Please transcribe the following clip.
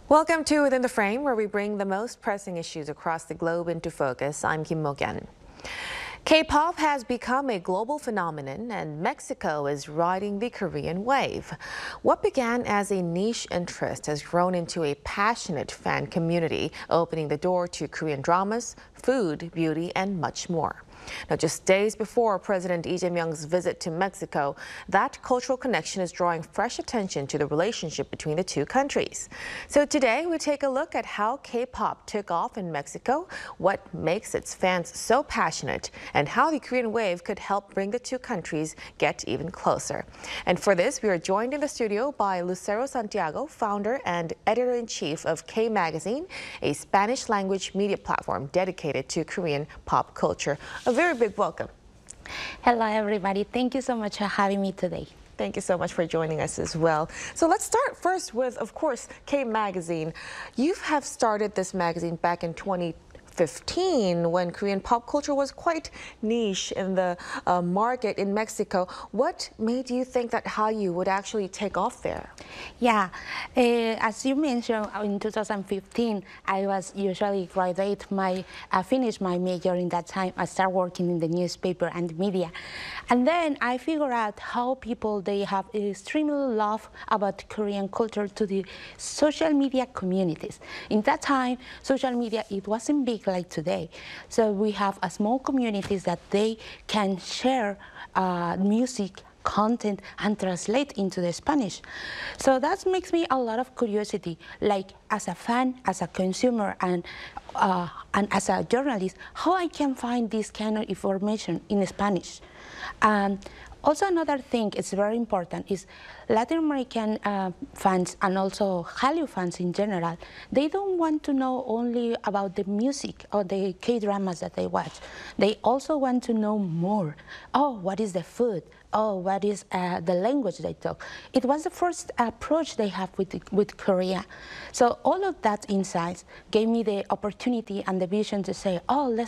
Welcome to Within the Frame, where we bring the most pressing issues across the globe into focus. I'm Kim Mo-kyen. K-pop has become a global phenomenon, and Mexico is riding the Korean wave. What began as a niche interest has grown into a passionate fan community, opening the door to Korean dramas, food, beauty, and much more. Now, just days before President Lee Jae-myung's visit to Mexico, that cultural connection is drawing fresh attention to the relationship between the two countries. So today, we take a look at how K-pop took off in Mexico, what makes its fans so passionate, and how the Korean wave could help bring the two countries get even closer. And for this, we are joined in the studio by Lucero Santiago, founder and editor-in-chief of K Magazine, a Spanish-language media platform dedicated to Korean pop culture. A very big welcome. Hello, everybody. Thank you so much for having me today. Thank you so much for joining us as well. So let's start first with, of course, K Magazine. You have started this magazine back in 2015 when Korean pop culture was quite niche in the market in Mexico. What made you think that Hallyu would actually take off there? Yeah, as you mentioned, in 2015, I was usually finished my major in that time. I started working in the newspaper and media. And then I figured out how people, they have extremely love about Korean culture to the social media communities. In that time, social media, it wasn't big like today. So we have a small communities that they can share music, content, and translate into the Spanish. So that makes me a lot of curiosity, like as a fan, as a consumer, and as a journalist, how I can find this kind of information in Spanish. Also, another thing is very important is Latin American fans and also Hallyu fans in general, they don't want to know only about the music or the K-dramas that they watch. They also want to know more. Oh, what is the food? Oh, what is the language they talk? It was the first approach they have with Korea. So all of that insights gave me the opportunity and the vision to say, oh, let's